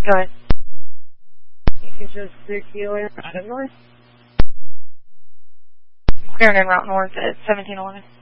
Go ahead. You can just clear Route North. Clearing in Route North at 1711.